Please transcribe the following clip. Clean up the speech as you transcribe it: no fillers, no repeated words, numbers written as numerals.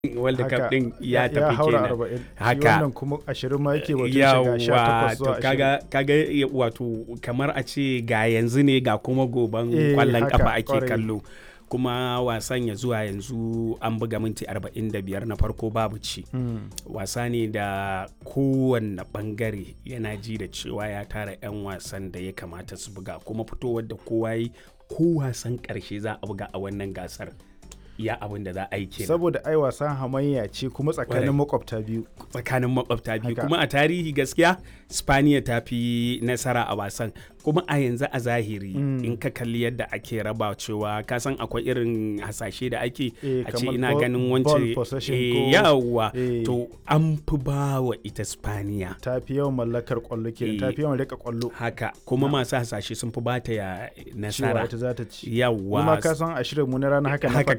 World Cup din ya tafi haura kenan 40 haka wannan kuma 20 ma yake wato shiga 18 zuwa 20. kaga wato kamar a ce ga yanzu ne ga kuma goban kwallon kafa ake kallo kuma wasan ya zuwa yanzu an buga minti 45 na farko babu ci. Wasa ne da kowanne bangare yana ji da cewa ya tara 'yan wasan da ya kamata su buga kuma fitowar da kowa yi ko wasan karshe za a buga a wannan gasar ya abin da za a yi kenan. Saboda ai wasan hamayya ce kuma tsakanin makwabta biyu. Kuma a tarihi gaskiya Spaniya ta fi nasara a wasan kuma a yanzu a zahiri in ka kalli yadda ake raba cewa ka san akwai irin hasashe da ake a ce ina ganin wance yawa to an fi ba wa ita Spaniya ta fi yawan mallakar kwallo kenan ta fi yawan rika kwallo haka kuma masu hasashe sun fi ba ta ya nasara cewa ita za ta ci yawa kuma ka san a shirin mu na rana haka na faɗa